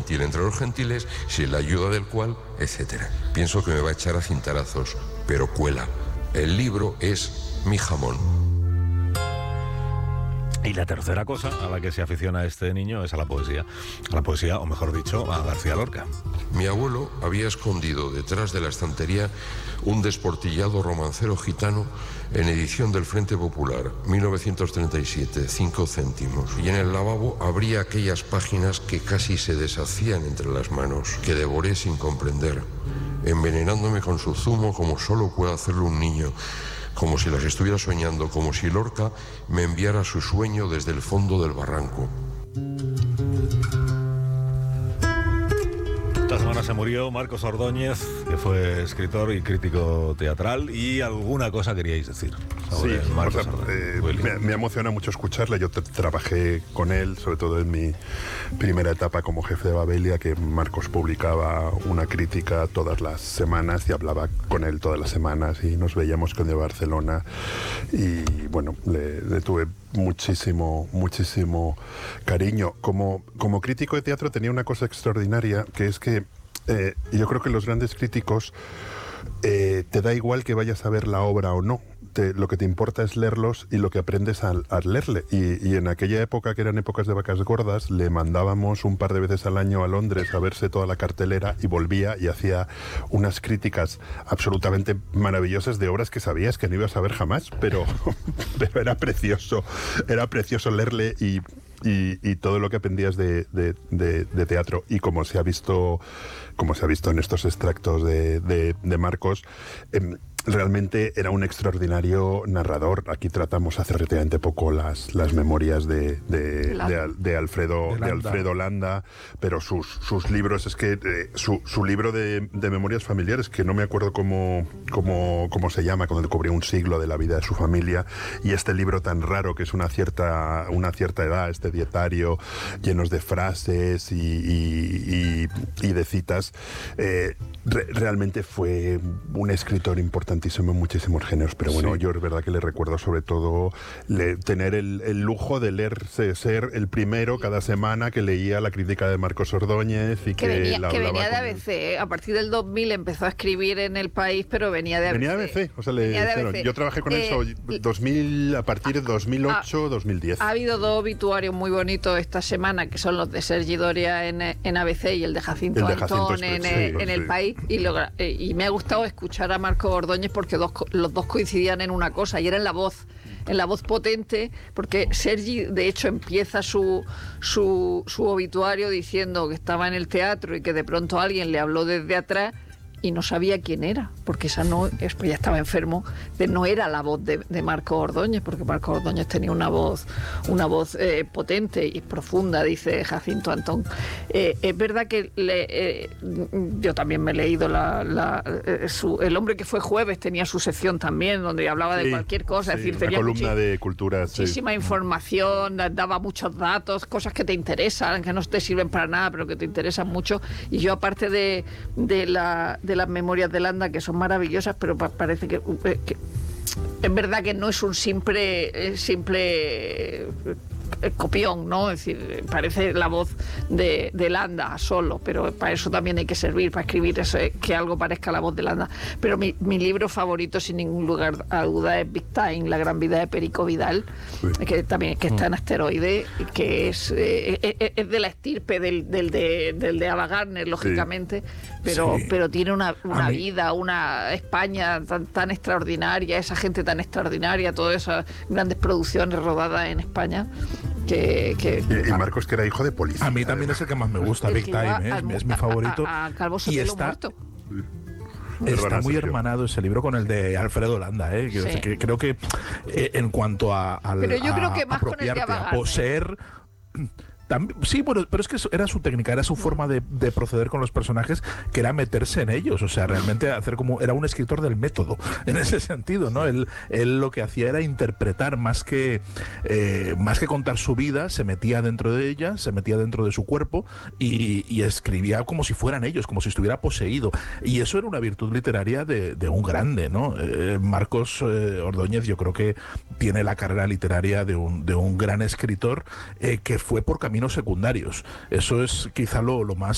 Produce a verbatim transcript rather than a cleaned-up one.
gentil entre los gentiles, sin la ayuda del cual, etcétera. Pienso que me va a echar a cintarazos, pero cuela. El libro es mi jamón. Y la tercera cosa a la que se aficiona este niño es a la poesía. A la poesía, o mejor dicho, a García Lorca. Mi abuelo había escondido detrás de la estantería un desportillado romancero gitano en edición del Frente Popular, mil novecientos treinta y siete, cinco céntimos. Y en el lavabo abría aquellas páginas que casi se deshacían entre las manos, que devoré sin comprender, envenenándome con su zumo como solo puede hacerlo un niño, como si las estuviera soñando, como si Lorca me enviara su sueño desde el fondo del barranco. Esta semana se murió Marcos Ordóñez, que fue escritor y crítico teatral, y alguna cosa queríais decir sobre sí, Marcos o sea, Ordóñez. Eh, me, me emociona mucho escucharle. Yo trabajé con él, sobre todo en mi primera etapa como jefe de Babelia, que Marcos publicaba una crítica todas las semanas y hablaba con él todas las semanas y nos veíamos con de Barcelona y bueno, le, le tuve muchísimo, muchísimo cariño. Como, como crítico de teatro tenía una cosa extraordinaria, que es que eh, yo creo que los grandes críticos eh, te da igual que vayas a ver la obra o no. Te, lo que te importa es leerlos y lo que aprendes al, al leerle. Y, y en aquella época, que eran épocas de vacas gordas, le mandábamos un par de veces al año a Londres a verse toda la cartelera y volvía y hacía unas críticas absolutamente maravillosas de obras que sabías que no ibas a ver jamás, pero, pero era precioso, era precioso leerle y... Y, y todo lo que aprendías de, de, de, de teatro. Y como se ha visto, como se ha visto en estos extractos de, de, de Marcos, eh, realmente era un extraordinario narrador. Aquí tratamos hace relativamente poco las, las memorias de, de, de, de, Alfredo, de, de Alfredo Landa, pero sus, sus libros, es que eh, su, su libro de, de memorias familiares, que no me acuerdo cómo, cómo, cómo se llama, cuando cubrió un siglo de la vida de su familia, y este libro tan raro que es una cierta, una cierta edad, este dietario llenos de frases y, y, y, y de citas, eh, re, realmente fue un escritor importantísimo en muchísimos géneros, pero bueno, sí. Yo es verdad que le recuerdo sobre todo le, tener el, el lujo de leerse, ser el primero cada semana que leía la crítica de Marcos Ordóñez y que, que venía, la que venía de A B C, él. ¿eh? A partir del dos mil empezó a escribir en El País, pero venía de A B C. Venía de A B C, o sea, le dijeron, yo trabajé con eh, él dos mil, a partir de dos mil ocho, ha, dos mil diez. Ha habido dos obituarios muy bonitos esta semana, que son los de Sergi Doria en, en A B C y el de Jacinto, el de Jacinto Antón en, sí, en sí. El País, y, lo, y me ha gustado escuchar a Marcos Ordóñez porque dos, los dos coincidían en una cosa, y era en la voz, en la voz potente, porque Sergi de hecho empieza su, su, su obituario diciendo que estaba en el teatro y que de pronto alguien le habló desde atrás y no sabía quién era, porque esa no, pues ya estaba enfermo, de, no era la voz de, de Marcos Ordóñez, porque Marcos Ordóñez tenía una voz, una voz eh, potente y profunda, dice Jacinto Antón. Eh, es verdad que le, eh, yo también me he leído la, la, eh, su, El hombre que fue jueves tenía su sección también, donde hablaba sí, de cualquier cosa, sí, es decir, una tenía columna de cultura, muchísima sí. información, daba muchos datos, cosas que te interesan, que no te sirven para nada, pero que te interesan mucho, y yo aparte de, de la de las memorias de Landa, que son maravillosas, pero pa- parece que, que es verdad que no es un simple simple copión, ¿no? Es decir, parece la voz de, de Landa solo, pero para eso también hay que servir, para escribir eso, que algo parezca la voz de Landa. Pero mi, mi libro favorito, sin ningún lugar a duda, es Big Time, La gran vida de Perico Vidal, sí. que también que está en Asteroide, que es, eh, es, es de la estirpe del, del, de, del de Ava Gardner, lógicamente, sí. pero, sí. pero tiene una, una vida, una España tan, tan extraordinaria, esa gente tan extraordinaria, todas esas grandes producciones rodadas en España. Que, que, y, y Marcos, que era hijo de policía. A mí también es el que más me gusta, Big Time, ¿eh? es, es mi favorito. A, a, a Calvo y está, muerto. Está muy hermanado ese libro con el de Alfredo Landa, ¿eh? que, sí. que, creo que eh, en cuanto a, a pero yo creo que a, más con el de a poseer. También, sí, bueno, pero es que era su técnica, era su forma de, de proceder con los personajes, que era meterse en ellos, o sea, realmente hacer como, era un escritor del método, en ese sentido, ¿no? Él, él lo que hacía era interpretar, más que eh, más que contar su vida, se metía dentro de ella, se metía dentro de su cuerpo y, y escribía como si fueran ellos, como si estuviera poseído, y eso era una virtud literaria de, de un grande, ¿no? Eh, Marcos eh, Ordóñez, yo creo que tiene la carrera literaria de un, de un gran escritor eh, que fue por camino secundarios. Eso es quizá lo, lo más